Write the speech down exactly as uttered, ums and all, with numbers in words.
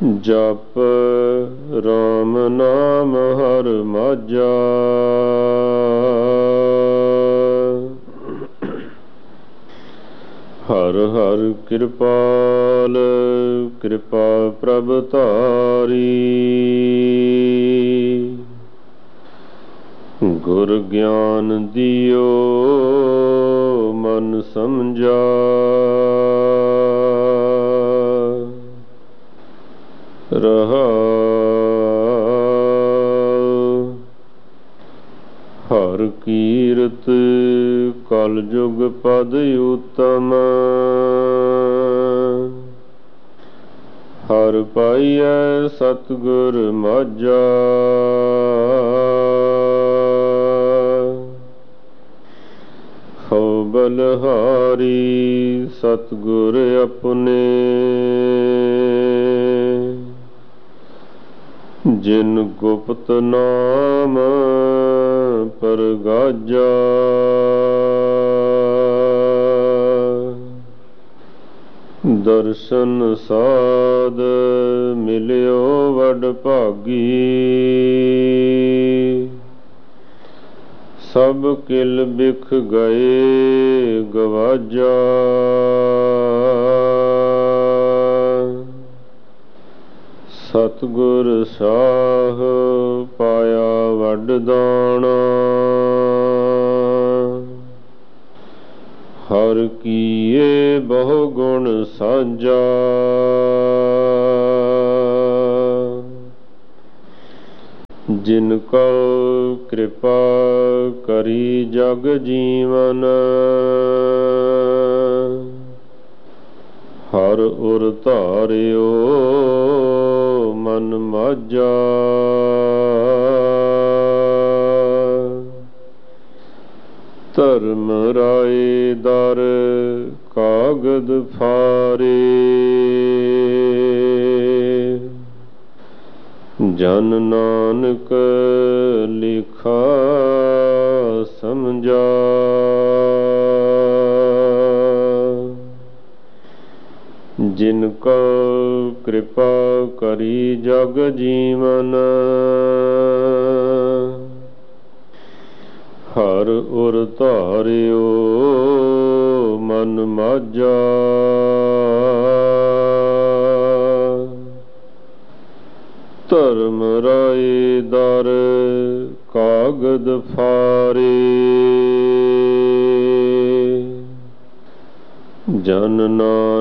ਜਪ ਰਾਮ ਨਾਮ ਹਰ ਮਾਝਾ। ਹਰ ਹਰ ਕਿਰਪਾਲ ਕਿਰਪਾ ਪ੍ਰਭ ਧਾਰੀ। ਗੁਰ ਗਿਆਨ ਦਿਓ ਮਨ ਸਮਝਾ। ਰਹਾਉ ਹਰ ਕੀਰਤ ਕਲ ਜੁਗ ਪਦ ਉਤਮ। ਹਰ ਪਾਈਐ ਸਤਿਗੁਰ ਮਾਝਾ। ਹੋ ਬਲਹਾਰੀ ਸਤਿਗੁਰ ਆਪਣੇ। ਜਿਨ ਗੁਪਤ ਨਾਮ ਪਰਗਾਜਾ। ਦਰਸ਼ਨ ਸਾਧ ਮਿਲਿਓ ਵਡ ਭਾਗੀ। ਸਭ ਕਿਲ ਬਿਖ ਗਏ ਗਵਾਜਾ। ਸਤਿਗੁਰ ਸਾਹ ਪਾਇਆ ਵੱਡ ਦਾਣਾ। ਹਰ ਕੀਏ ਬਹੁ ਗੁਣ ਸਾਂਝਾ। ਜਿਨ ਕਉ ਕਿਰਪਾ ਕਰੀ ਜਗ ਜੀਵਨ। ਹਰ ਉਰ ਧਾਰਿਓ ਮਨ ਮਾਝਾ। ਧਰਮ ਰਾਏ ਦਰ ਕਾਗਦ ਫਾਰੇ। ਜਨ ਨਾਨਕ ਲਿਖਾ ਸਮਝਾ। ਜਿਨ ਕਉ ਕਿਰਪਾ ਕਰੀ ਜਗ ਜੀਵਨ। ਹਰ ਉਰ ਧਾਰਿਓ ਮਨ ਮਾਝਾ। ਧਰਮ ਰਾਏ ਦਰ ਕਾਗਦ ਫਾਰੇ। ਜਨ ਨਾਨਕ